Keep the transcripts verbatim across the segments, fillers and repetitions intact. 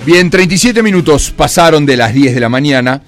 Bien, treinta y siete minutos pasaron de las diez de la mañana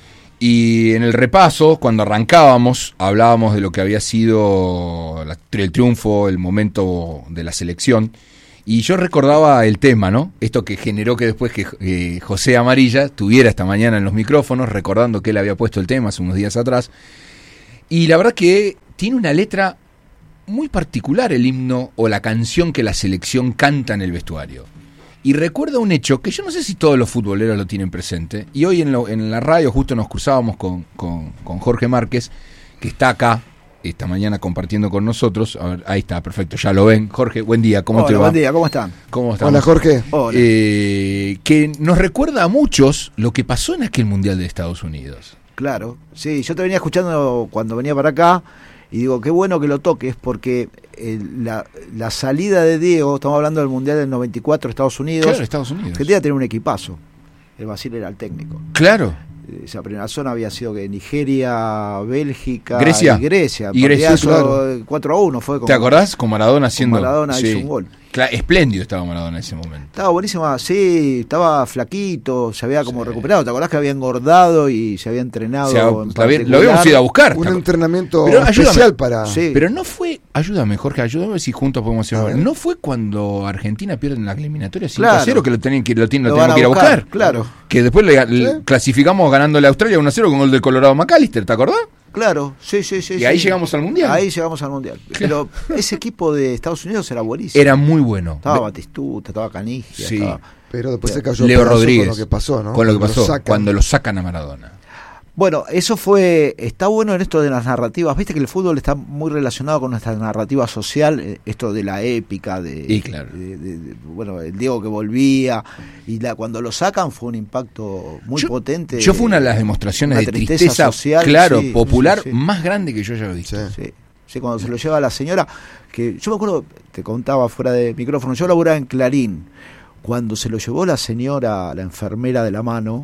y en el repaso, cuando arrancábamos, hablábamos de lo que había sido la, el triunfo, el momento de la selección. Y yo recordaba el tema, ¿no? Esto que generó que después que eh, José Amarilla tuviera esta mañana en los micrófonos, recordando que él había puesto el tema hace unos días atrás. Y la verdad que tiene una letra muy particular el himno o la canción que la selección canta en el vestuario. Y recuerda un hecho que yo no sé si todos los futboleros lo tienen presente. Y hoy en, lo, en la radio justo nos cruzábamos con, con, con Jorge Márquez, que está acá esta mañana compartiendo con nosotros. A ver, ahí está, perfecto, ya lo ven. Jorge, buen día, ¿cómo Hola, te va? Buen día, ¿cómo están? ¿Cómo están? Hola, Jorge. Hola. Eh, que nos recuerda a muchos lo que pasó en aquel Mundial de Estados Unidos. Claro, sí, yo te venía escuchando cuando venía para acá y digo, qué bueno que lo toques porque eh, la, la salida de Diego, estamos hablando del Mundial del noventa y cuatro, Estados Unidos. Claro, Estados Unidos. Argentina tenía un equipazo, el Basile era el técnico. Claro. Esa primera zona había sido que Nigeria, Bélgica Grecia. y Grecia. Y Grecia, Partidazo, claro. cuatro a uno fue. Como, ¿Te acordás? Con Maradona haciendo... Con Maradona sí. hizo un gol. Claro, espléndido estaba Maradona en ese momento. Estaba buenísima, sí, estaba flaquito, se había como Sí. recuperado. ¿Te acordás que había engordado y se había entrenado? O sea, en lo, había- particular? lo habíamos ido a buscar. Un ¿te ac- entrenamiento Pero ayúdame. especial para... Sí. Pero no fue, ayúdame Jorge, ayúdame si juntos podemos hacer A algo. ver. No fue cuando Argentina pierde en la eliminatoria cinco Claro. a cero que lo tienen que lo, tienen, lo Lo tenemos van a que ir a buscar. buscar, claro. Que después le, le Sí. clasificamos ganándole a Australia uno a cero con gol del Colorado McAllister, ¿te acordás? Claro, sí, sí, sí. Y sí. ahí llegamos al Mundial. Ahí llegamos al Mundial. Claro. Pero ese equipo de Estados Unidos era buenísimo. Era muy bueno. Estaba Ve- Batistuta, estaba Canigia. Sí. Estaba... Pero después se cayó Leo pedazo Rodríguez. con lo que pasó, ¿no? Con lo que Cuando pasó, sacan. cuando lo sacan a Maradona. Bueno, eso fue, está bueno en esto de las narrativas, viste que el fútbol está muy relacionado con nuestra narrativa social, eh, esto de la épica, de, Y claro. de- de- de- bueno, el Diego que volvía, y la, cuando lo sacan fue un impacto muy yo, potente. Yo fue una de las demostraciones una de tristeza tristeza, social, claro, sí, popular, sí, sí. más grande que yo haya visto. Sí. Sí, sí, cuando se lo lleva la señora, que yo me acuerdo, te contaba fuera de micrófono, yo laburaba en Clarín, cuando se lo llevó la señora, la enfermera de la mano,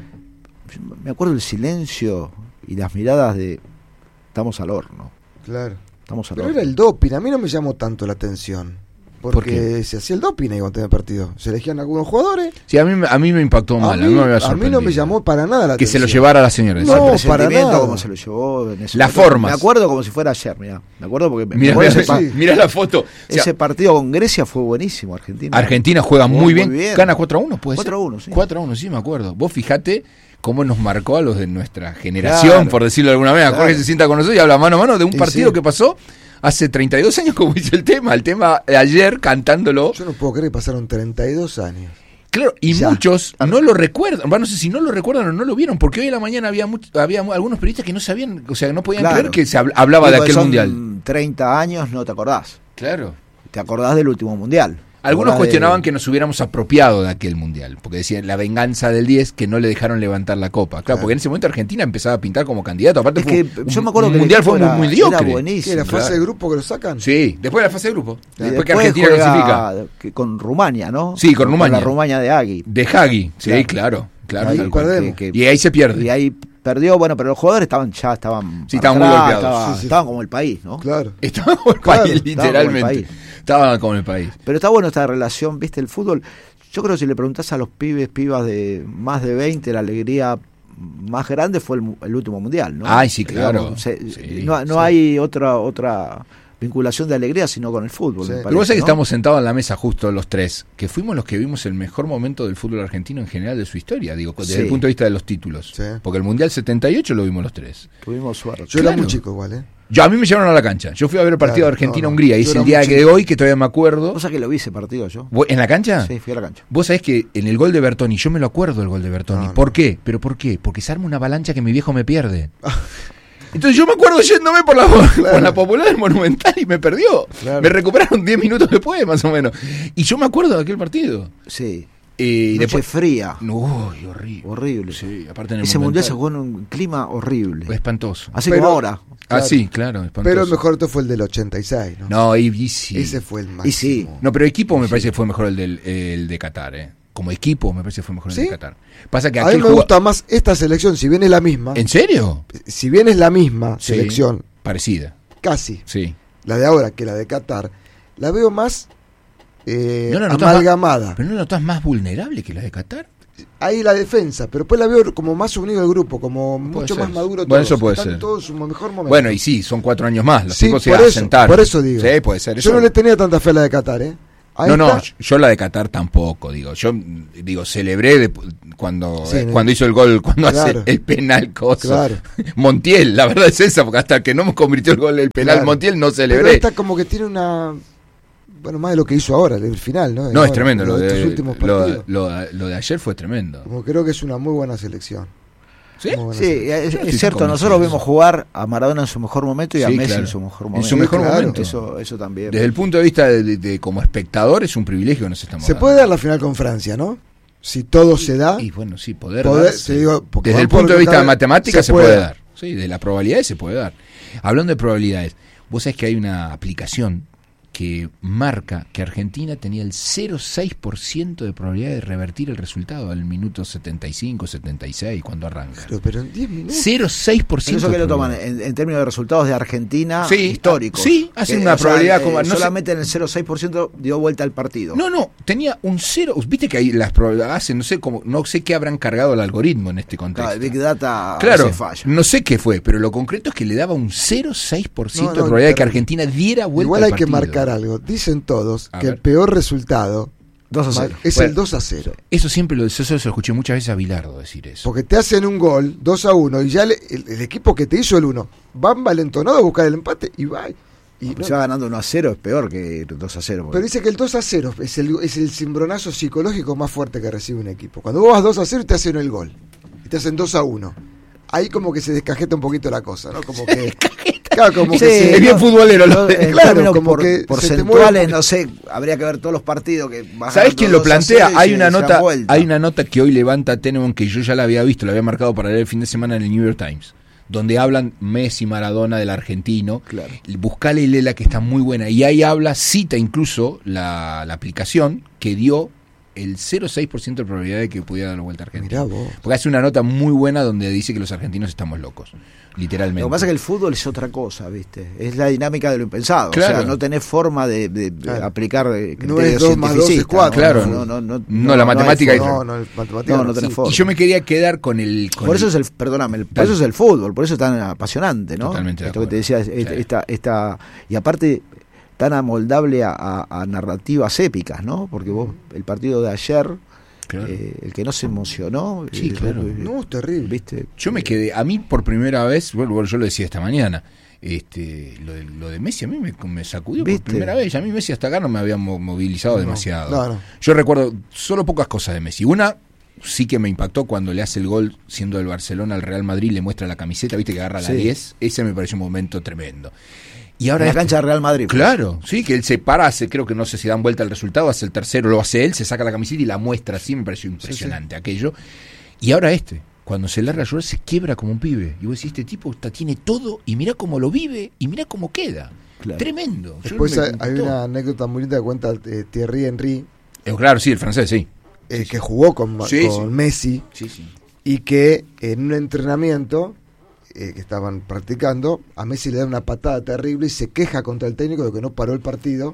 me acuerdo el silencio y las miradas de estamos al horno, Claro. estamos al Pero horno. era el doping, a mí no me llamó tanto la atención. ¿Por Porque qué? se hacía el doping ahí cuando tenía partido. Se elegían algunos jugadores. Sí, a mí, me- a mí me impactó A mal, a mí, mí me había a mí no sorprendido. me llamó para nada la Que se atención. lo llevara la señora. No, exacto. El para presentimiento, nada. como se lo llevó en ese Las momento. formas. Me acuerdo como si fuera ayer, mirá. Me acuerdo porque me Mira, acuerdo mira, ese, pa- sí. mira la foto. O sea, ese partido con Grecia fue buenísimo, Argentina. Argentina juega Jugó muy muy bien. bien. Gana cuatro a uno, puede ser. cuatro a uno, sí. cuatro a uno, sí, me acuerdo. Vos fijate cómo nos marcó a los de nuestra generación, Claro. por decirlo de alguna manera. Claro. Jorge se sienta con nosotros y habla mano a mano de un Y partido sí. que pasó hace treinta y dos años, como hizo el tema. El tema de ayer cantándolo. Yo no puedo creer que pasaron treinta y dos años. Claro, y Ya. muchos no lo recuerdan. Bueno, no sé si no lo recuerdan o no lo vieron, porque hoy en la mañana había much- había mu- algunos periodistas que no sabían, o sea, no podían Claro. creer que se habl- hablaba Digo, de aquel son mundial. treinta años, no te acordás. Claro. Te acordás del último mundial. Te Algunos acordás cuestionaban de- que nos hubiéramos apropiado de aquel mundial, porque decían la venganza del diez que no le dejaron levantar la copa. Claro, Claro. porque en ese momento Argentina empezaba a pintar como candidato. Aparte Es fue que un- yo me acuerdo un que el mundial equipo fue era- muy era mediocre. ¿Qué buenísimo. era fase claro. de grupo que lo sacan? Sí, después de la fase de grupo. Y Después que después Argentina juega clasifica. que con Rumania, ¿no? Sí, con Rumania. la Rumania de Agui. De Hagi. Sí, Claro. claro. Claro. Ahí tal cual. perdemos. que- Y ahí se pierde. Y ahí perdió, bueno, pero los jugadores estaban ya estaban Sí, para estaban muy atrás, golpeados. estaba- Sí, sí. estaban como el país, ¿no? Claro. Estaba como el Claro, país, estaba como el literalmente. país. Estaba como el país. Pero está bueno esta relación, ¿viste? El fútbol. Yo creo que si le preguntás a los pibes, pibas de más de veinte, la alegría más grande fue el, mu- el último mundial, ¿no? Ay, sí, claro. Digamos, se- Sí, no no sí. hay otra otra vinculación de alegría sino con el fútbol. Sí. me Pero Pero vos parece, sabés que ¿no? estamos sentados en la mesa justo los tres, que fuimos los que vimos el mejor momento del fútbol argentino en general de su historia, digo, desde Sí. el punto de vista de los títulos. Sí. Porque el Mundial setenta y ocho lo vimos los tres. Tuvimos suerte. Yo Claro. era muy chico igual, ¿eh? Yo, a mí me llevaron a la cancha. Yo fui a ver el partido Claro, de Argentina-Hungría. no, no. Y es Yo el era día muy que de chico. hoy que todavía me acuerdo. Cosa que lo vi ese partido yo. ¿Vos- ¿En la cancha? Sí, fui a la cancha. Vos sabés que en el gol de Bertoni, yo me lo acuerdo el gol de Bertoni. No, no. ¿Por qué? ¿Pero por qué? Porque se arma una avalancha que mi viejo me pierde. Entonces yo me acuerdo yéndome por la, por la Popular del Monumental y me perdió. Claro. Me recuperaron diez minutos después, más o menos. Y yo me acuerdo de aquel partido. Sí. Eh, y Noche después... fría. Uy, horrible. Horrible. Sí, aparte en el Ese mundial se Monumental. jugó en un clima horrible. Espantoso. Así Pero- como ahora. Ah, Claro. sí, claro, espantoso. Pero el mejor fue el del ochenta y seis, ¿no? No, y, y sí. Ese fue el máximo. Y sí. No, pero equipo me parece que fue mejor el, del, el de Qatar, ¿eh? Como equipo me parece que fue mejor el ¿Sí? de Qatar. Pasa que A mí aquel me juga- gusta más esta selección, si bien es la misma. ¿En serio? Si bien es la misma Sí. selección, Parecida, casi, sí. la de ahora que la de Qatar, la veo más eh, ¿No la notás amalgamada. más- ¿Pero no la notás más vulnerable que la de Qatar? ahí la defensa, pero después la veo como más unido el grupo, como Puede mucho ser. más maduro. Bueno, todos. eso puede Están ser. todos en su mejor momento. Bueno, y sí, son cuatro años más. Los Sí, tipos se por eso, asentaron. por eso digo. Sí, puede ser. Yo Eso- no le tenía tanta fe a la de Qatar, ¿eh? Ahí no, no, está. yo la de Qatar tampoco, digo. Yo digo, celebré de- cuando Sí, eh, no. cuando hizo el gol, cuando Claro. hace el penal coso. Claro. Montiel, la verdad es esa, porque hasta que no me convirtió el gol el penal Claro. Montiel no Pero celebré. está como que tiene una. Bueno, más de lo que hizo ahora, el final, ¿no? No, Ahora, es tremendo. Lo estos de, últimos lo, partidos. lo- lo de ayer fue tremendo. Como creo que es una muy buena selección. ¿Sí? Muy buena Sí, selección. es, Yo es estoy cierto, convencido nosotros de vimos eso. jugar a Maradona en su mejor momento y a Sí, Messi claro. en su mejor En momento. su mejor claro. momento. Eso, eso también. Desde el punto de vista de, de- de como espectador es un privilegio que nos estamos Se dando. puede dar la final con Francia, ¿no? Si todo se da. Y bueno, sí, poder, Poder- darse. te digo, porque desde van el por punto de vista cada- de matemáticas se, se puede, puede dar. Sí, de las probabilidades se puede dar. Hablando de probabilidades, vos sabés que hay una aplicación que marca que Argentina tenía el cero coma seis por ciento de probabilidad de revertir el resultado al minuto setenta y cinco, setenta y seis cuando arranca. Pero, pero en diez minutos. cero coma seis por Pero ciento. eso que de lo toman probabilidad. en, en términos de resultados de Argentina Sí, históricos. sí, hacen Que, una o sea, probabilidad eh, como- no sé- solamente en el cero coma seis por ciento dio vuelta al partido. No, no, tenía un cero. Viste que ahí las probabilidades hacen, no sé cómo, no sé qué habrán cargado el algoritmo en este contexto. Claro, el Big Data Claro, se falla. no sé qué fue, pero lo concreto es que le daba un cero coma seis por ciento No, no, de probabilidad de que pero- Argentina diera vuelta Igual al hay que partido. marcar algo. Dicen todos A que ver. el peor resultado dos a cero. es Bueno. el dos a cero. Eso siempre lo, eso se lo escuché muchas veces a Bilardo decir eso. Porque te hacen un gol, dos a uno, y ya le- el, el equipo que te hizo el uno va valentonado a buscar el empate y va. Y no- Si va ganando uno a cero es peor que dos a cero. porque- pero dice que el dos a cero es el, es el cimbronazo psicológico más fuerte que recibe un equipo. Cuando vos vas dos a cero y te hacen el gol, y te hacen dos a uno, ahí como que se descajeta un poquito la cosa, ¿no? Como que. Claro, como Sí, que se- es bien no, futbolero lo no, de- en claro, términos como por- que se te porcentuales, mueve- no sé, habría que ver todos los partidos que vas ¿Sabés ganando quién lo dos a plantea? cero y Hay se- una se dan nota, vuelta. hay una nota que hoy levanta Tenenbaum que yo ya la había visto, la había marcado para leer el fin de semana en el New York Times, donde hablan Messi, Maradona del argentino. Claro. Buscale y léela que está muy buena. Y ahí habla, cita incluso la, la aplicación que dio el cero coma seis por ciento de probabilidad de que pudiera dar la vuelta a Argentina. Mirá vos. Porque hace una nota muy buena donde dice que los argentinos estamos locos, literalmente. Lo que pasa es que el fútbol es otra cosa, ¿viste? Es la dinámica de lo impensado. Claro. O sea, no tenés forma de, de- de Claro. aplicar eh, No criterios es dos más dos, es cientificistas, cuatro. Claro. No, no, no, No, la hay matemática forma. es- No, no, el matemática No, no tenés sí. forma. Y yo me quería quedar con el... con Por eso el- es el, perdóname, el- por Dale. eso es el fútbol, por eso es tan apasionante, ¿no? Totalmente de Esto que te acuerdo. decía, es- Sí. esta, esta, y aparte tan amoldable a, a- a narrativas épicas, ¿no? Porque vos, el partido de ayer, Claro. eh, el que no se emocionó, Sí, eh, claro. eh, No, es terrible. ¿viste? Yo me quedé, a mí por primera vez, bueno, bueno, yo lo decía esta mañana, este, lo de, lo de Messi a mí me, me sacudió ¿Viste? por primera vez. A mí Messi hasta acá no me había mo- movilizado No, demasiado. no, no. Yo recuerdo solo pocas cosas de Messi. Una sí que me impactó cuando le hace el gol siendo del Barcelona al Real Madrid, le muestra la camiseta, viste que agarra la Sí. diez. Ese me pareció un momento tremendo. Y En ahora la este- cancha de Real Madrid. pues. Claro, sí, que él se para, hace, creo que no sé si dan vuelta el resultado, hace el tercero, lo hace él, se saca la camiseta y la muestra así, me pareció impresionante aquello. Y ahora este, cuando se larga a llorar, se quiebra como un pibe. Y vos decís, este tipo está, tiene todo y mirá cómo lo vive y mirá cómo queda. Claro. Tremendo. Yo Después me hay, hay impactó. una anécdota muy linda que cuenta eh, Thierry Henry, Eh, claro, sí, el francés, sí. eh, que jugó con, Sí, con sí. Messi Sí, sí. y que en un entrenamiento eh, que estaban practicando, a Messi le da una patada terrible y se queja contra el técnico de que no paró el partido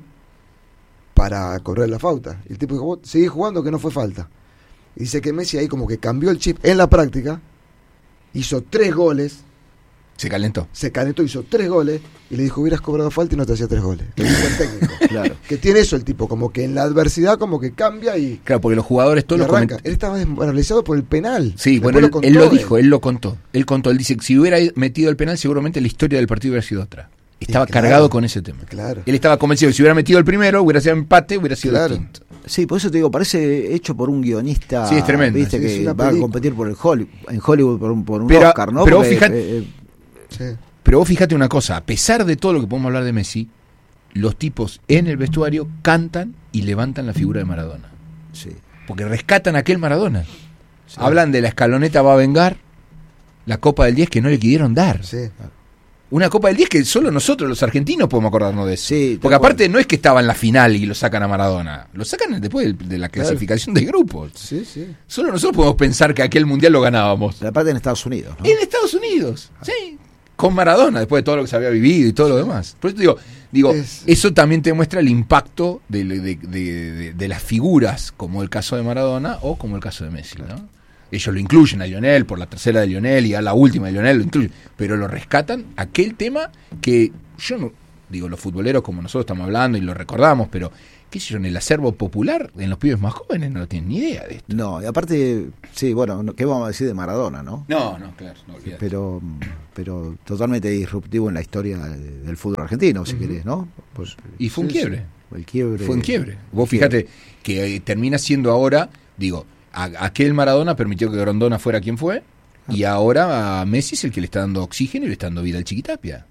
para correr la falta. Y el tipo dijo, vos seguís jugando que no fue falta. Y dice que Messi ahí como que cambió el chip en la práctica, hizo tres goles, Se calentó. se calentó, hizo tres goles y le dijo, hubieras cobrado falta y no te hacía tres goles. Le dijo el técnico. Claro. Que tiene eso el tipo, como que en la adversidad como que cambia y, Claro, porque los jugadores todos y los arranca. coment- Él estaba desmoralizado por el penal. Sí, Después bueno, él, contó él lo dijo, él lo contó. Él contó, él dice que si hubiera metido el penal, seguramente la historia del partido hubiera sido otra. Estaba Y claro, cargado con ese tema. Claro. Él estaba convencido que si hubiera metido el primero, hubiera sido empate, hubiera sido Claro. distinto. Sí, por eso te digo, parece hecho por un guionista, Sí, es tremendo. viste, Sí, es que una va a película. competir por el Hollywood, en Hollywood por un, por un Pero- Oscar, ¿no? pero Porque, fíjate- eh, Sí. Pero vos fíjate una cosa, a pesar de todo lo que podemos hablar de Messi, los tipos en el vestuario cantan y levantan la figura de Maradona. sí. Porque rescatan a aquel Maradona. Sí. Hablan de la escaloneta va a vengar, la Copa del diez que no le quisieron dar. Sí. Una Copa del diez que solo nosotros los argentinos podemos acordarnos de eso. Sí, tal Porque aparte cual. no es que estaba en la final y lo sacan a Maradona, lo sacan después del- de la clasificación de grupos. Sí, sí. Solo nosotros podemos pensar que aquel mundial lo ganábamos. La parte en Estados Unidos, ¿no? En Estados Unidos, sí. Con Maradona, después de todo lo que se había vivido y todo lo demás. Por eso te digo, Digo, Es- eso también te muestra el impacto de, de, de, de, de las figuras, como el caso de Maradona o como el caso de Messi, ¿no? Ellos lo incluyen a Lionel por la tercera de Lionel y a la última de Lionel lo incluyen, pero lo rescatan aquel tema que yo no, digo, los futboleros como nosotros estamos hablando y lo recordamos, pero qué sé yo, en el acervo popular, en los pibes más jóvenes no tienen ni idea de esto. No, y aparte, sí, bueno, no- ¿qué vamos a decir de Maradona, no? No, no, claro, no olvidate. Pero, pero totalmente disruptivo en la historia de- del fútbol argentino, si querés, ¿no? Pues, Y fue un sí, quiebre. sí, el quiebre. Fue un quiebre. Vos fíjate que eh, termina siendo ahora, digo, a- aquel Maradona permitió que Grondona fuera quien fue, y ahora a Messi es el que le está dando oxígeno y le está dando vida al Chiquitapia.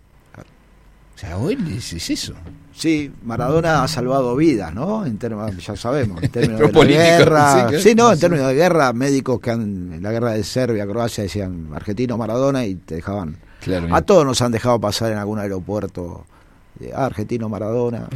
O sea, hoy es, es eso. Sí, Maradona ha salvado vidas, ¿no? En términos, ya sabemos, en términos Pero de la político, guerra. sí, claro. Sí, no, en términos de guerra, médicos que han, en la guerra de Serbia, Croacia, decían argentino Maradona y te dejaban. Claro. A todos nos han dejado pasar en algún aeropuerto, eh, ah, argentino Maradona,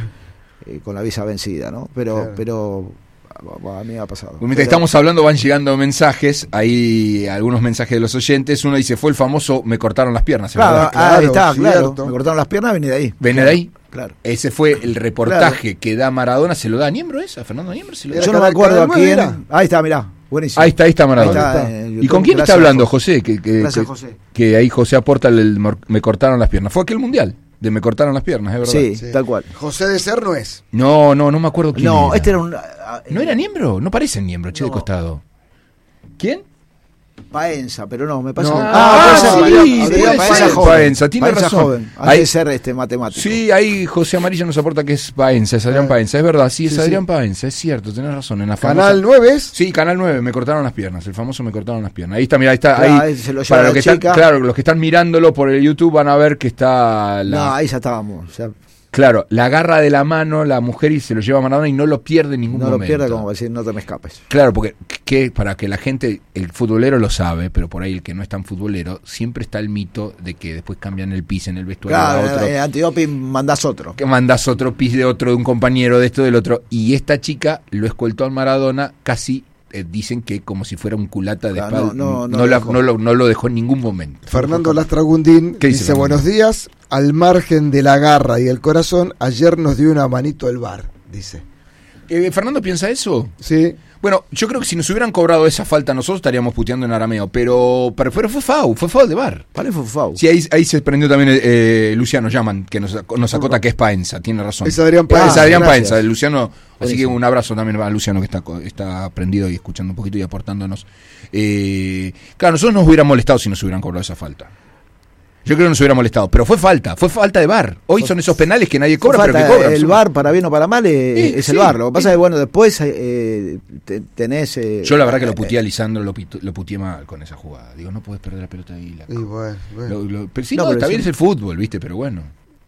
eh, con la visa vencida, ¿no? Pero, Claro. pero a, a mí me ha pasado. Mientras Pero- estamos hablando van llegando mensajes, hay algunos mensajes de los oyentes, uno dice, fue el famoso me cortaron las piernas, ¿es Claro, verdad? ah, ahí está, Claro, claro. cierto. Me cortaron las piernas, vine de ahí. ¿Viene de ahí? Claro. Ese fue el reportaje que da Maradona, ¿se lo da a Niembro esa? ¿A Fernando Niembro se lo da? Era Yo no me Canal- acuerdo a Canal nueve quién. era. Ahí está, mirá. Buenísimo. Ahí está, ahí está Maradona. Ahí está, Ahí en ¿Y YouTube. con quién está Gracias, hablando, José. José? Que, que, Gracias, que- José. que ahí José aporta el mor- me cortaron las piernas. Fue aquel mundial de me cortaron las piernas, es verdad. Sí, Sí. tal cual. José de Ser no es. No, no, no me acuerdo quién No, era. este era un. ah, ¿No era Niembro? No parece Niembro, che, de No. costado. ¿Quién? Paenza, pero no, me parece No. que- Ah, puede ser, sí, Adrián- puede Adrián Paenza ser, joven. Paenza, tiene Paenza razón. joven, antes Ahí- de ser este matemático. Sí, ahí José Amarilla nos aporta que es Paenza, es Adrián Ah. Paenza, es verdad, sí, es Sí, Adrián sí. Paenza, es cierto, tenés razón. En la famosa... Canal nueve es. Sí, Canal nueve, me cortaron las piernas, el famoso me cortaron las piernas. Ahí está, mira, ahí está. Claro, ahí, ahí se lo lleva para la los que están, chica. claro, los que están mirándolo por el YouTube van a ver que está la, No, ahí ya estábamos. Ya claro, la agarra de la mano la mujer y se lo lleva a Maradona y no lo pierde en ningún no momento. lo pierda como para decir, no te me escapes. Claro, porque que, para que la gente, el futbolero lo sabe, pero por ahí el que no es tan futbolero, siempre está el mito de que después cambian el pis en el vestuario a Claro, otro. en antidoping mandás otro. Que mandas otro pis de otro, de un compañero, de esto, del otro. Y esta chica lo escoltó al Maradona casi, eh, dicen que como si fuera un culata de Claro, espalda. no, no, no no, lo la- dejó. no lo, no lo dejó en ningún momento. Fernando Lastragundín ¿Qué dice, dice Fernando? buenos días, al margen de la garra y el corazón, ayer nos dio una manito el bar, dice. Eh, ¿Fernando piensa eso? Sí, Bueno, yo creo que si nos hubieran cobrado esa falta nosotros estaríamos puteando en arameo, pero, pero, pero fue foul, fue foul de bar. Para fue Fau. Sí, ahí, ahí se prendió también eh, Luciano Llaman, que nos, nos acota que es Paenza, tiene razón. es Adrián Ah, Paenza. es Adrián gracias. Paenza, el Luciano. Así que Buenísimo. un abrazo también a Luciano que está, co- está prendido y escuchando un poquito y aportándonos. Eh, claro, nosotros nos hubieran molestado si nos hubieran cobrado esa falta. Yo creo que nos hubiera molestado, pero fue falta, fue falta de bar. Hoy son esos penales que nadie cobra, pero que Falta, cobran. el Son- bar, para bien o para mal, es, Sí, es sí, el bar. Lo que pasa sí. es que, bueno, después eh, te- tenés. eh, Yo la verdad que lo eh, puteé a Lisandro, lo, pito- lo puteé mal con esa jugada. Digo, no puedes perder la pelota ahí. La... Y bueno, bueno. Lo- lo- pero sí, No, no, pero está sí. bien, es el fútbol, ¿viste? Pero bueno.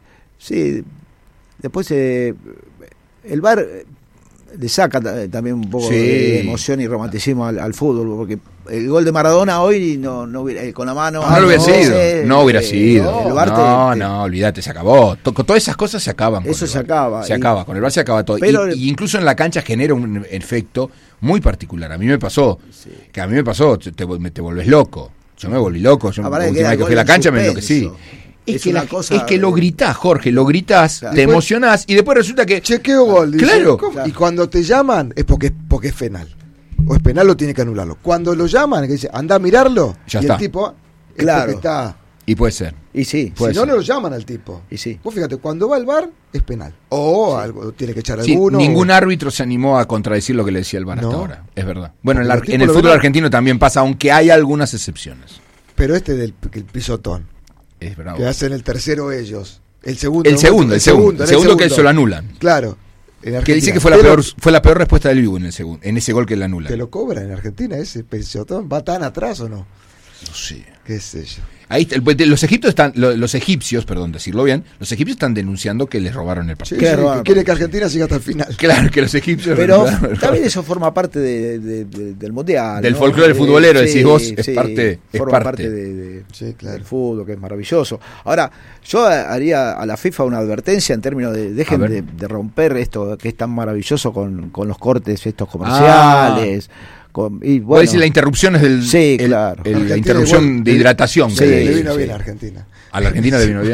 Sí, después eh, el bar eh, le saca ta- también un poco Sí. de emoción y romanticismo al, al fútbol, porque el gol de Maradona hoy no, no hubiera, eh, con la mano. No lo hubiera no, sido, eh, no hubiera eh, sido. el VAR te- no, te- no, olvídate, se acabó. To- con todas esas cosas se acaban. con Eso el se VAR. acaba. Se Y- acaba, con el VAR se acaba todo. Pero- y, y incluso en la cancha genera un efecto muy particular. A mí me pasó, que a mí me pasó, te, te, vol- te volvés loco. Yo me volví loco, yo Ah, la pará, que última queda vez que el fui a la gol cancha en me enloquecí. suspenso. Es, Es que, una la- cosa es que lo de- gritás, Jorge, lo gritás, Claro. te Después- emocionás y después resulta que... Chequeo gol, dice. Claro. ¿Cómo? Y cuando te llaman es porque, porque es penal. O es penal o tiene que anularlo. Cuando lo llaman, que dice, anda a mirarlo, Ya y está. el tipo es Claro. porque está. Y puede ser. Y sí, Puede si no, ser. no lo llaman al tipo. y sí. Vos fíjate, cuando va al bar es penal. O algo, tiene que echar Sí, alguno. ningún o- árbitro se animó a contradecir lo que le decía el VAR hasta No. ahora. Es verdad. Bueno, en, Porque la- los tipos en el lo fútbol ven- argentino también pasa, aunque hay algunas excepciones. Pero este del el pisotón, Es verdad. que hacen el tercero ellos. El segundo. El ¿no? segundo, el segundo. El en segundo que se lo anulan. Claro. En Que Argentina. dice que fue la Pero peor, fue la peor respuesta del Vivo en el segundo, en ese gol que le anulan. ¿Te lo cobran en Argentina ese pisotón? ¿Va tan atrás o no? No sé. ¿Qué sé yo? Ahí está, el- los egipcios están, lo- los egipcios, perdón, decirlo bien, los egipcios están denunciando que les robaron el Sí, partido. Qué sí, raro. que quiere que Argentina siga hasta el final. Claro que los egipcios Pero robaron el también eso forma parte de, de- de- del mundial. Del ¿no? folclore Eh, futbolero, sí, decís vos, es sí, parte- es forma parte. parte de, de- Sí, claro. del fútbol, que es maravilloso. Ahora, yo haría a la FIFA una advertencia en términos de dejen A de, ver. de romper esto que es tan maravilloso con, con los cortes estos comerciales. Con, y Vos bueno, decís la interrupción es del. Sí, el- claro. el- la Argentina interrupción igual- de hidratación. Sí, que le vino sí. bien a Argentina. A la Argentina le vino bien.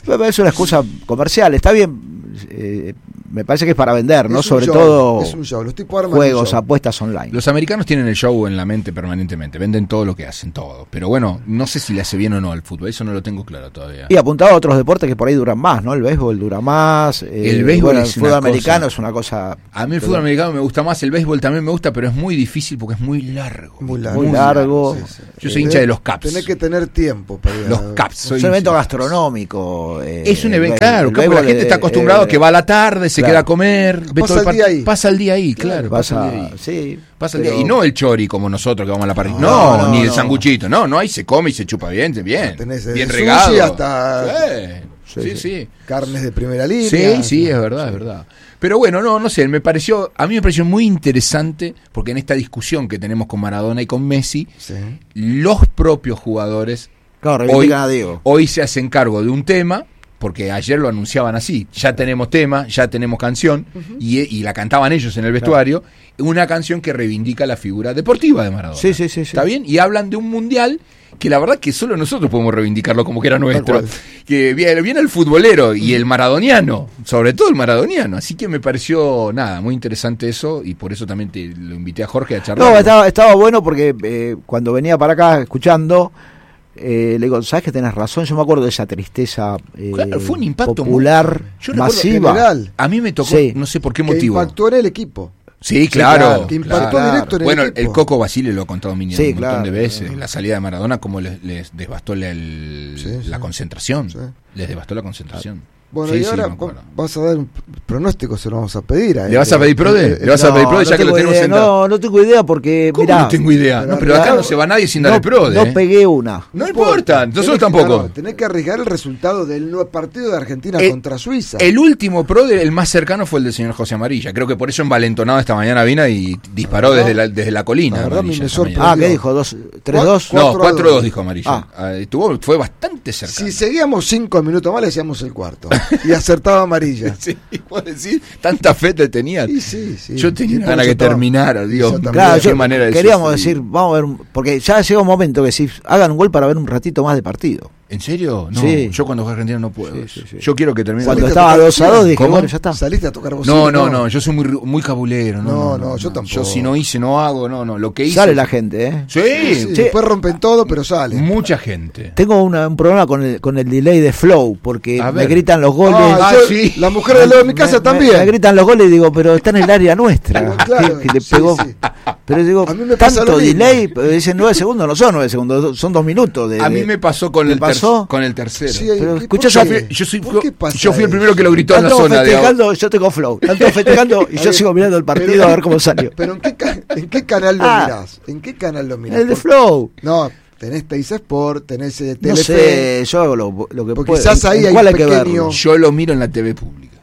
Es una excusa comercial, está bien. Eh, me parece que es para vender, ¿no? Es un Sobre show, todo es un show. Los tipos arman juegos, un show. apuestas online. Los americanos tienen el show en la mente permanentemente, venden todo lo que hacen, todo. Pero bueno, no sé si le hace bien o no al fútbol, eso no lo tengo claro todavía. Y apuntado a otros deportes que por ahí duran más, ¿no? El béisbol dura más. Eh, El béisbol bueno, es el fútbol una americano cosa. es una cosa. A mí el fútbol americano me gusta más, el béisbol también me gusta, pero es muy difícil porque es muy largo. Muy largo. Muy largo. Sí, sí. Yo soy Eh, hincha de los Caps. Tenés que tener tiempo para ir a- Los Caps. Soy Es un evento hincha de los Caps. gastronómico. eh, Es un el evento, béisbol- claro, el claro, béisbol, la gente está eh, acostumbrado eh, que va a la tarde, se claro. queda a comer, ve Pasa todo el el día part- ahí. pasa el día ahí, claro, pasa, Pasa, el día ahí. sí. Pasa el pero- día. Y no el chori como nosotros que vamos a la parrilla. No, No, no, ni el no. sanguchito. No, no, ahí se come y se chupa bien, bien. Tenés desde Bien sushi regado. hasta- Sí, sí, sí. Carnes de primera línea. Sí, sí, es verdad, es verdad. Pero bueno, no, no sé, me pareció, a mí me pareció muy interesante porque en esta discusión que tenemos con Maradona y con Messi, Sí. los propios jugadores Claro, hoy, reivindican a Diego. hoy se hacen cargo de un tema, porque ayer lo anunciaban así, ya tenemos tema, ya tenemos canción, y, y la cantaban ellos en el vestuario, una canción que reivindica la figura deportiva de Maradona. Sí, sí, sí, sí. ¿Está bien? Y hablan de un mundial que la verdad que solo nosotros podemos reivindicarlo como que era nuestro. cual. Que viene, viene el futbolero y el maradoniano, sobre todo el maradoniano. Así que me pareció, nada, muy interesante eso, y por eso también te lo invité a Jorge a charlar. No, estaba, estaba bueno porque eh, cuando venía para acá escuchando, eh, le digo, ¿sabes que tenés razón? Yo me acuerdo de esa tristeza eh, Claro, fue un impacto popular, muy- yo recuerdo masiva. general. A mí me tocó, Sí. no sé por qué Que motivo. impactó en el equipo. Sí, claro. claro, que impactó claro. directo en el Bueno, equipo. el Coco Basile lo ha contado Mini Sí, un montón claro. de veces. La salida de Maradona, como les, les devastó la, el- Sí, la sí. concentración. Sí. Les devastó la concentración. Bueno, Sí, y sí, ahora me acuerdo. vas a dar un pronóstico, se lo vamos a pedir a él. ¿Le vas a pedir prode? Eh, eh, ¿Le vas a No, pedir prode no ya que lo tengo tenemos idea, sentado? No, no tengo idea porque, ¿Cómo mirá, no tengo idea? No, pero Pero acá no- no se va nadie sin dar no, el prode. no ¿eh? pegué una. No importa, nosotros Tenés que- tampoco. no, tenés que arriesgar el resultado del nuevo partido de Argentina El- contra Suiza. El último prode, el más cercano, fue el del señor José Amarilla. Creo que por eso envalentonado esta mañana vino y disparó La verdad- desde la, desde la colina. la verdad Amarilla me esta sorprendió. mañana. Ah, ¿qué dijo? ¿Dos, ¿Tres, dos? No, cuatro a cuatro dos dos. dijo Amarilla. Ah. Ah, estuvo, fue bastante cercano. Si seguíamos cinco minutos más, le decíamos el cuarto. Y acertaba amarilla. Sí, ¿puedo decir? Tanta fe te tenías. Y sí, sí. Yo tenía Y por ganas eso que estaba- terminara, Dios. Yo también. Claro, Qué yo- manera de queríamos sufrir. decir, vamos a ver, un- porque ya llega un momento que si hagan un gol para ver un ratito más de partido. ¿En serio? No, Sí. yo cuando juego a Argentina no puedo. Sí, sí, sí. Yo quiero que termine. Cuando ¿Saliste estaba a tocar dos a dos bocina? dije, ¿Cómo? bueno, ya está. Saliste a tocar bocina. No, no, no, yo soy muy, muy cabulero. No, No, no, no, yo tampoco. Yo si no hice, no hago, no, no. Lo que hice. Sale la gente, ¿eh? Sí, Sí, Sí. Después rompen todo, pero sale. mucha gente. Tengo una- un problema con el, con el delay de Flow, porque A me ver. gritan los goles. Ah, Ah, yo- sí. La mujer de lado de mi Me- casa me- también. Me, gritan los goles y digo, pero está en el área nuestra. Claro, que, que le sí, pegó. sí. Pero digo, A mí me pasa tanto lo mismo. delay, pero dicen nueve segundos, no son nueve segundos, son dos minutos. De, A mí de- me pasó con ¿Te el, ter- pasó? con el tercero. Sí, Pero ¿qué- escuchá, por yo qué? fui- yo soy- ¿Por qué pasa yo fui el eso? primero que lo gritó en la Están todos zona de festejando, yo tengo Flow. Están todos festejando y A yo ver, sigo mirando el partido pero- a ver cómo salió. Pero ¿en qué, ca- ¿en qué canal lo Ah. mirás? ¿En qué canal lo mirás? El de Por- Flow. No, tenés Teis Sport, tenés eh, No Telefe. sé, yo hago lo, lo que Porque puedo. quizás ahí ¿En hay cuál un hay que pequeño- verlo? Yo lo miro en la T V pública.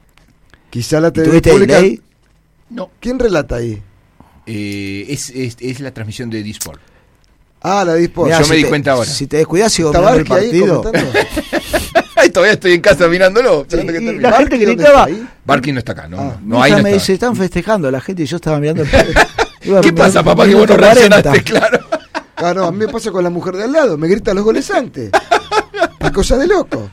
Quizá la T V ¿Tuviste pública. delay? No. ¿Quién relata ahí? Eh, es, es, es la transmisión de D-Sport. Ah, la de Sport. Mirá, yo si me di te- cuenta ahora. Si te descuidas, sigo ¿Está mirando el Barqui ahí partido. comentando? Ay, todavía estoy en casa mirándolo. esperando Y- que y termine. la gente ¿Barqui dónde gritaba. está ahí? Barqui no está acá, no. Ah. no, Mi ahí hija no me está. dice, están festejando la gente y yo estaba mirando el partido. Iba ¿Qué a- pasa, papá, que vos no minuto cuarenta. reaccionaste? Claro. Ah, no, a mí me pasa con la mujer de al lado. Me grita los goles antes. La cosa de loco.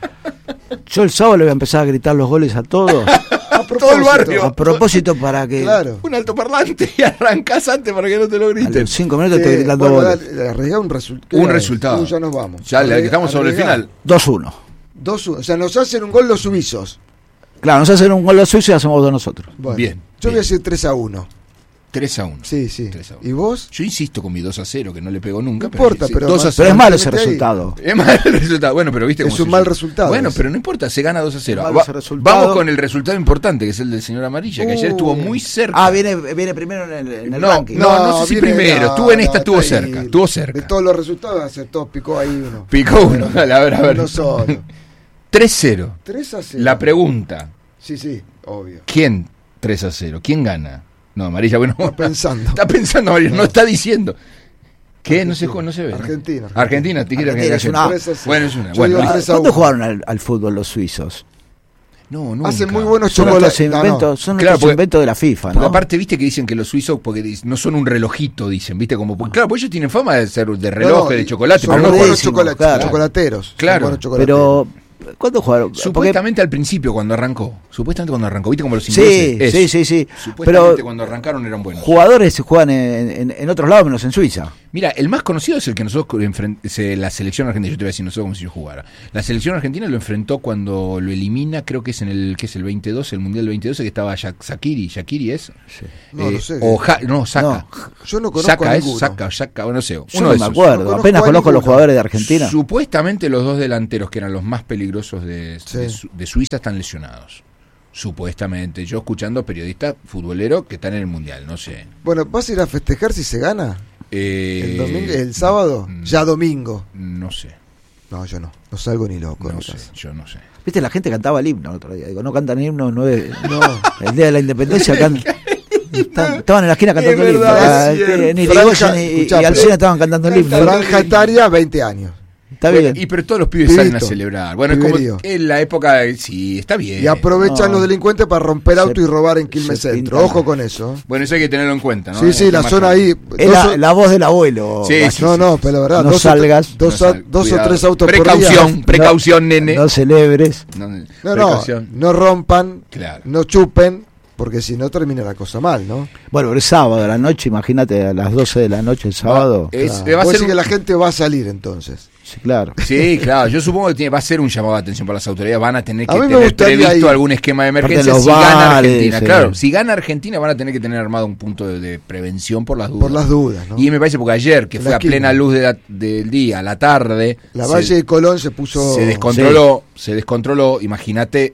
Yo el sábado le voy a empezar a gritar los goles a todos. A Todo el barrio. A propósito, para que Claro. Un altoparlante y arrancás antes para que no te lo a griten. los cinco minutos estoy Eh, gritando bueno, goles. dale, arriesgá un, resu- ¿qué Un era? resultado. Uh, ya nos vamos. Ya, le Arre- estamos sobre el arriesgá. final. dos uno. dos uno. O sea, nos hacen un gol los suizos. Claro, nos hacen un gol los suizos y hacemos dos nosotros. Bueno, Bien, Yo bien. voy a decir tres a uno. tres a uno. Sí, sí. tres a uno. ¿Y vos? Yo insisto con mi dos a cero, que no le pego nunca. No importa, sí, pero dos a más- cero. Pero es malo ese Mantenete ahí. resultado. Es mal el resultado. Bueno, pero viste Es cómo un se mal llama. resultado Bueno, ese. pero no importa, se gana dos a cero. Mal Va- ese resultado. Vamos con el resultado importante, que es el del señor Amarilla, que ayer Uh. estuvo muy cerca. Ah, viene, viene primero en el, en el No, ranking. no, no sé si viene- primero, no, estuvo en no, esta, estuvo está ahí. cerca, estuvo cerca. De todos los resultados acertó, picó ahí uno. Picó uno, dale, a ver, a ver. Uno solo. tres cero. tres a cero. La pregunta, Sí, sí, obvio. ¿quién tres a cero? ¿Quién gana? No, Amarilla, bueno. Está pensando. Está pensando, Amarilla, no está diciendo. ¿Qué? No se, no se ve. ¿no? Argentina. Argentina, te quiero que Argentina es gane. una- tres a cero. Bueno, es una. Yo Bueno, digo listo. tres a ¿Cuándo uno. jugaron al, al fútbol los suizos? No, nunca. Hacen muy buenos Son chocolates. nuestros No, no. inventos, son Claro, nuestros porque- inventos de la FIFA, Porque ¿no? aparte, viste que dicen que los suizos, porque dis- no son un relojito, dicen, viste, como, porque, claro, pues ellos tienen fama de ser de reloj, No, de chocolate, son pero no muy buenos buenísimo, chocolates, claro. chocolateros. son Claro. buenos chocolateros. Pero ¿Cuándo jugaron? Supuestamente Porque, al principio, cuando arrancó. Supuestamente cuando arrancó. ¿Viste como los sí, ingleses? sí, sí, sí. Supuestamente Pero cuando arrancaron eran buenos. jugadores se juegan en, en, en otros lados menos en Suiza. Mira, el más conocido es el que nosotros enfrent- la selección argentina, yo te voy a decir nosotros como si yo jugara. La selección argentina lo enfrentó cuando lo elimina, creo que es en el que es el veintidós, el Mundial del veintidós, que estaba Shaqiri, Shaqiri es. Sí. No, Eh, no sé. o ja, no, Saca. No, yo no conozco Saca a es, ninguno. Saca, Saca, o no sé. Yo uno no de me esos. acuerdo, No conozco apenas a conozco a los ninguno. jugadores de Argentina. Supuestamente los dos delanteros que eran los más peligrosos de, Sí. de, Su- de Suiza están lesionados. Supuestamente. Yo escuchando periodistas futboleros que están en el Mundial, no sé. Bueno, ¿vas a ir a festejar si se gana? Eh, ¿El, domingo, el sábado? mm, Ya domingo. No sé. No, yo no. No salgo ni loco. No de sé, casa. yo no sé. Viste, la gente cantaba el himno el otro día. Digo, no cantan el himno, no es- No. el día de la independencia can- Están- estaban en la esquina cantando Es el himno. verdad, Ah, es este, cierto. Ni Franja, Irigoyen ni- y, escuchá, y Alcina estaban cantando el himno. Franja etaria, veinte años. Está Bueno, bien. y pero todos los pibes Pibito. salen a celebrar. Bueno, Piberío. es como en la época, sí, está bien. Y aprovechan No. los delincuentes para romper Se- auto y robar en Quilmes se Centro. pintan. Ojo con eso. Bueno, eso hay que tenerlo en cuenta, ¿no? Sí, sí, Es la más zona grande. ahí. Es dos la, o- la voz del abuelo. Sí, Gacho. sí, no, no, pero la verdad. No dos o tre- salgas. dos, No a- sal- dos o cuidado. tres autos Precaución, por día. precaución, nene. No celebres. No, No, no, precaución. no rompan, Claro. no chupen, porque si no termina la cosa mal, ¿no? Bueno, pero es sábado a la noche, imagínate a las doce de la noche el sábado. Es- Claro. va a Vos ser decís un- que la gente va a salir entonces. Sí, claro. Sí, claro, yo supongo que tiene- va a ser un llamado de atención para las autoridades, van a tener A que mí me tener gustaría previsto ir. algún esquema de Aparte emergencia los si gana bares, Argentina. sí. Claro, si gana Argentina van a tener que tener armado un punto de, de prevención por las dudas. Por las dudas, ¿no? Y me parece porque ayer, que En fue la a plena esquina. luz de la- del día, a la tarde, La se- Valle de Colón se puso... se descontroló, se descontroló, imagínate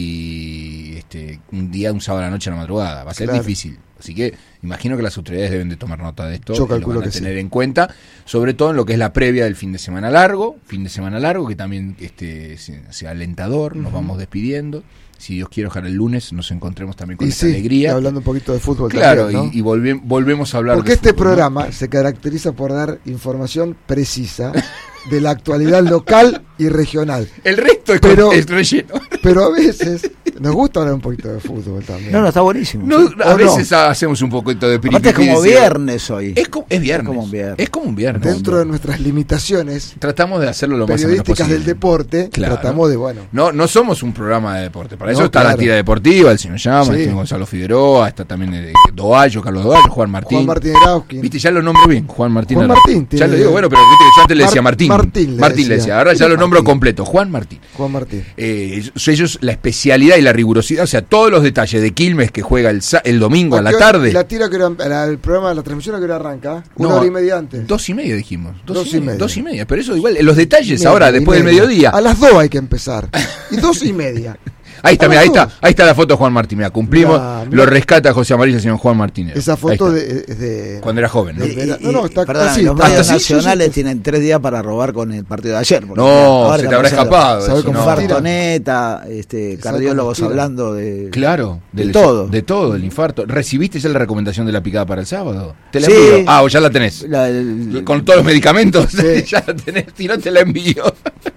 si este un día, un sábado a la noche a la madrugada, va a ser Claro. difícil. Así que imagino que las autoridades deben de tomar nota de esto Yo y lo calculo van a que tener sí. en cuenta, sobre todo en lo que es la previa del fin de semana largo, fin de semana largo que también este se- sea alentador, nos Ujú. vamos despidiendo. Si Dios quiere, ojalá el lunes nos encontremos también con Y esta sí, alegría. hablando un poquito de fútbol Claro, también, ¿no? y, y volve- volvemos a hablar Porque de este fútbol, ¿no? programa se caracteriza por dar información precisa de la actualidad local y regional. El resto es, con- Pero- es relleno. Pero a veces nos gusta hablar un poquito de fútbol también. No, no, está buenísimo. No, Sí. a ¿O no? veces hacemos un poquito de Aparte es como piripipis, viernes hoy. Es, co- es viernes. Es como un viernes. Es como un viernes. Dentro de nuestras limitaciones Tratamos de hacerlo lo más o menos periodísticas posible. del deporte, Claro. tratamos de, bueno, No, no somos un programa de deporte. Para No, eso está la claro. tira deportiva, el señor Llama, Sí. está Gonzalo Figueroa, está también eh, Doallo, Carlos Doallo, Juan Martín. Juan Martín Erauskin. Viste, ya lo nombro bien, Juan Martín. Juan Arauz. Martín Ya tiene- lo digo, bueno, pero viste que yo antes le decía Mar- Martín. Martín le le decía. decía. Ahora ya lo nombro Martín. completo, Juan Martín. Juan Martín. Eh, ellos- ellos, la especialidad y la rigurosidad, o sea, todos los detalles de Quilmes que juega el, sa- el domingo a la ¿A qué hora- tarde. y La tira que era, la- el programa, la transmisión a que hora arranca, una No, hora y media antes. Dos y media dijimos. Dos, Dos y, y media, media. Dos y media. Pero eso igual, los detalles Media, ahora, y después del media. mediodía. A las dos hay que empezar. Y dos y media. Ahí está, a mira, las ahí está, dos. ahí está la foto de Juan Martín. Mira, cumplimos, Mirá, mirá. lo rescata José Amarillo, señor Juan Martínez. Esa Ahí foto está. de, es de- Cuando era joven, ¿no? de- era- no, no, está Perdón, así, los está medios así, sí, sí, nacionales sí. tienen tres días para robar con el partido de ayer. porque No, ahora se te está habrá pasando escapado. ¿Sabe eso, cómo no. tira? Infartoneta, este, ¿Sabe cardiólogos cómo tira? hablando de... Claro, De del- todo. De todo, el infarto. ¿Recibiste ya la recomendación de la picada para el sábado? ¿Te la Sí. envío? Ah, o ya la tenés. La- el- Con todos los medicamentos, Sí. ya la tenés, si no te la envío.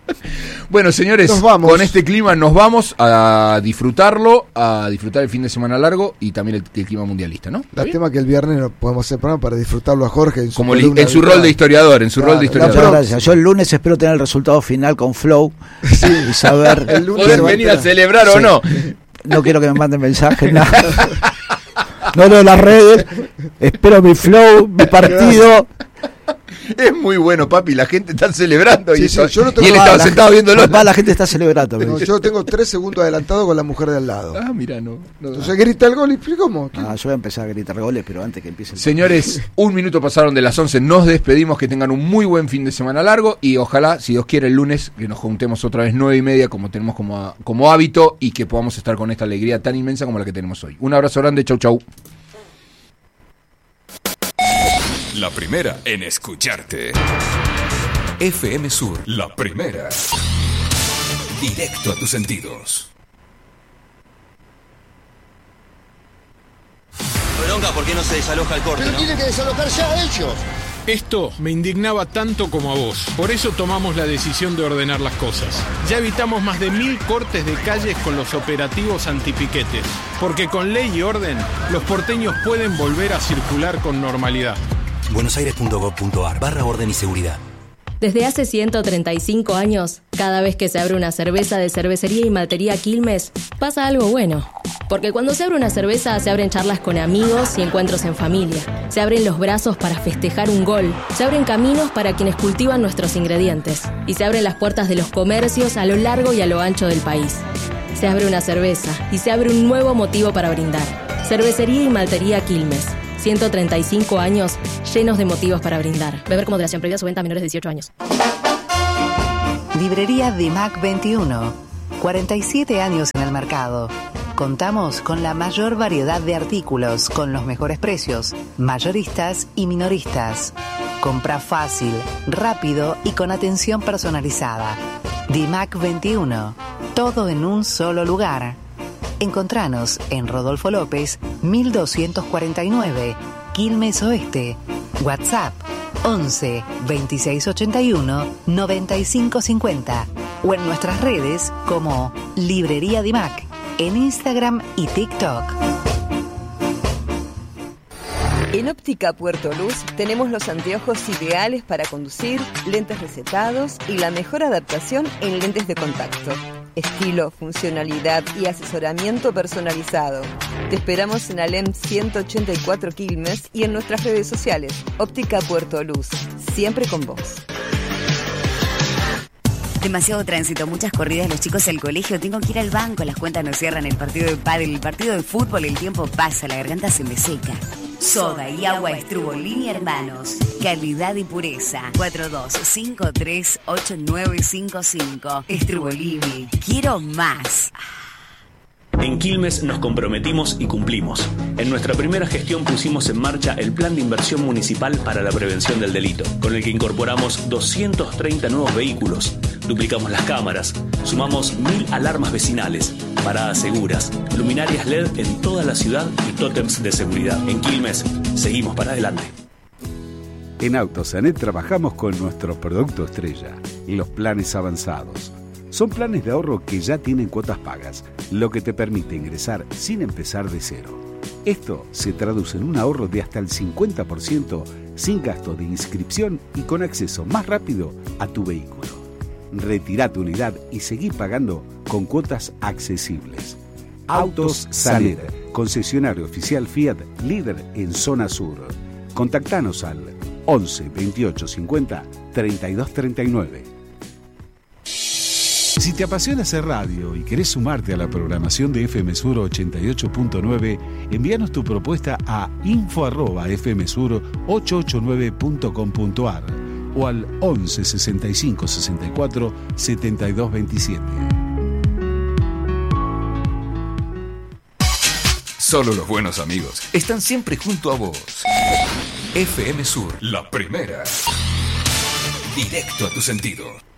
Bueno, señores, Nos vamos. con este clima nos vamos a disfrutarlo, a disfrutar el fin de semana largo y también el, el clima mundialista, ¿no? ¿Está bien? Lástima que el viernes no podemos hacer programa para disfrutarlo a Jorge en su, Como li- columna en su habitual. rol de historiador, en su Claro, rol de la Muchas historiador. próxima. gracias. Yo el lunes espero tener el resultado final con Flow y saber... El lunes Poder se va a venir a enterar. celebrar o Sí. no. No quiero que me manden mensajes, nada. No leo las redes. Espero mi Flow, mi partido. Es muy bueno, papi, la gente está celebrando Sí, y, sí, eso- yo no y tengo él nada, estaba la sentado gente- viéndolo. Papá, la gente está celebrando. me No, dice. yo tengo tres segundos adelantado con la mujer de al lado. Ah, mira, no. no. Entonces grita el gol y ¿pero ¿cómo? ¿Qué? Ah, yo voy a empezar a gritar goles, pero antes que empiece el Señores, un minuto pasaron de las once, nos despedimos, que tengan un muy buen fin de semana largo y ojalá, si Dios quiere, el lunes que nos juntemos otra vez nueve y media como tenemos como, como hábito y que podamos estar con esta alegría tan inmensa como la que tenemos hoy. Un abrazo grande, chau chau. La primera en escucharte. F M Sur, la primera. Directo a tus sentidos. Bronca, ¿por qué no se desaloja el corte, Pero no? tienen que desalojar ya ellos. Esto me indignaba tanto como a vos. Por eso tomamos la decisión de ordenar las cosas. Ya evitamos más de mil cortes de calles con los operativos antipiquetes. Porque con ley y orden, los porteños pueden volver a circular con normalidad. buenosaires punto gov punto ar barra orden y seguridad. Desde hace ciento treinta y cinco años, cada vez que se abre una cerveza de Cervecería y Maltería Quilmes, pasa algo bueno. Porque cuando se abre una cerveza, se abren charlas con amigos y encuentros en familia. Se abren los brazos para festejar un gol. Se abren caminos para quienes cultivan nuestros ingredientes. Y se abren las puertas de los comercios a lo largo y a lo ancho del país. Se abre una cerveza y se abre un nuevo motivo para brindar. Cervecería y Maltería Quilmes. ciento treinta y cinco años llenos de motivos para brindar. Beber con moderación, prohibida su venta a menores de dieciocho años. Librería Dimac veintiuno. cuarenta y siete años en el mercado. Contamos con la mayor variedad de artículos, con los mejores precios, mayoristas y minoristas. Compra fácil, rápido y con atención personalizada. Dimac veintiuno. Todo en un solo lugar. Encontranos en Rodolfo López, mil doscientos cuarenta y nueve, Quilmes Oeste. WhatsApp once veintiséis ochenta y uno noventa y cinco cincuenta o en nuestras redes como Librería Dimac en Instagram y TikTok. En Óptica Puerto Luz tenemos los anteojos ideales para conducir, lentes recetados y la mejor adaptación en lentes de contacto. Estilo, funcionalidad y asesoramiento personalizado. Te esperamos en Alem ciento ochenta y cuatro Quilmes y en nuestras redes sociales. Óptica Puerto Luz, siempre con vos. Demasiado tránsito, muchas corridas, los chicos al colegio, tengo que ir al banco, las cuentas no cierran, el partido de pádel, el partido de fútbol, el tiempo pasa, la garganta se me seca. Soda y agua Estrubolini Hermanos. Calidad y pureza. cuatro dos cinco tres ocho nueve cinco cinco. Estrubolini. Quiero más. En Quilmes nos comprometimos y cumplimos. En nuestra primera gestión pusimos en marcha el Plan de Inversión Municipal para la Prevención del Delito, con el que incorporamos doscientos treinta nuevos vehículos, duplicamos las cámaras, sumamos mil alarmas vecinales, paradas seguras, luminarias L E D en toda la ciudad y tótems de seguridad. En Quilmes, seguimos para adelante. En Autosanet trabajamos con nuestro producto estrella, los planes avanzados. Son planes de ahorro que ya tienen cuotas pagas, lo que te permite ingresar sin empezar de cero. Esto se traduce en un ahorro de hasta el cincuenta por ciento sin gasto de inscripción y con acceso más rápido a tu vehículo. Retirá tu unidad y seguí pagando con cuotas accesibles. Autos Sanet, concesionario oficial Fiat, líder en zona sur. Contactanos al once veintiocho cincuenta treinta y dos treinta y nueve. Si te apasiona hacer radio y querés sumarte a la programación de F M Sur ochenta y ocho punto nueve, envíanos tu propuesta a info arroba f m sur ochocientos ochenta y nueve punto com punto a r o al once sesenta y cinco sesenta y cuatro setenta y dos veintisiete. Solo los buenos amigos están siempre junto a vos. F M Sur, la primera. Directo a tus sentidos.